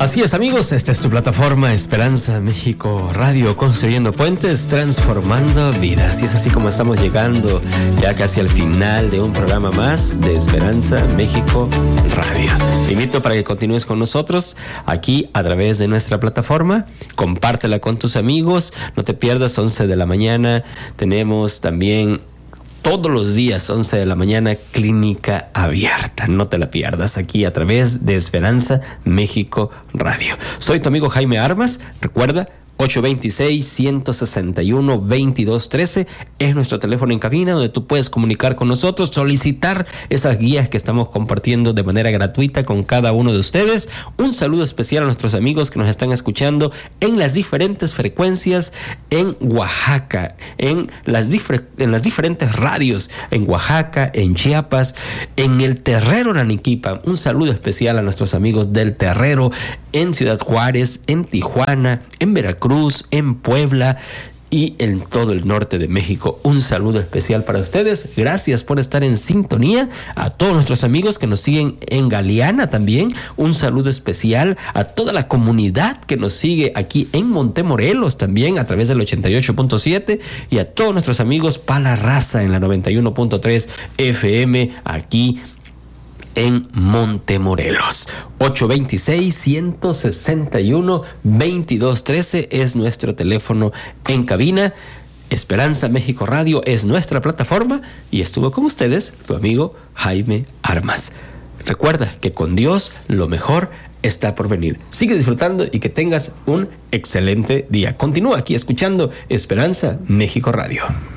Así es, amigos, esta es tu plataforma Esperanza México Radio, construyendo puentes, transformando vidas. Y es así como estamos llegando ya casi al final de un programa más de Esperanza México Radio. Te invito para que continúes con nosotros aquí a través de nuestra plataforma. Compártela con tus amigos, no te pierdas, 11 de la mañana. Tenemos también todos los días, 11 de la mañana, Clínica Abierta. No te la pierdas aquí a través de Esperanza México Radio. Soy tu amigo Jaime Armas. Recuerda, 826-161-2213 es nuestro teléfono en cabina donde tú puedes comunicar con nosotros, solicitar esas guías que estamos compartiendo de manera gratuita con cada uno de ustedes. Un saludo especial a nuestros amigos que nos están escuchando en las diferentes frecuencias en Oaxaca, en las diferentes radios en Oaxaca, en Chiapas, en el Terrero Naniquipa. Un saludo especial a nuestros amigos del Terrero en Ciudad Juárez, en Tijuana, en Veracruz, en Puebla y en todo el norte de México. Un saludo especial para ustedes. Gracias por estar en sintonía. A todos nuestros amigos que nos siguen en Galeana también. Un saludo especial a toda la comunidad que nos sigue aquí en Montemorelos también a través del 88.7 y a todos nuestros amigos pa la raza en la 91.3 FM aquí en Montemorelos. 826-161-2213 es nuestro teléfono en cabina. Esperanza México Radio es nuestra plataforma y estuvo con ustedes tu amigo Jaime Armas. Recuerda que con Dios lo mejor está por venir. Sigue disfrutando y que tengas un excelente día. Continúa aquí escuchando Esperanza México Radio.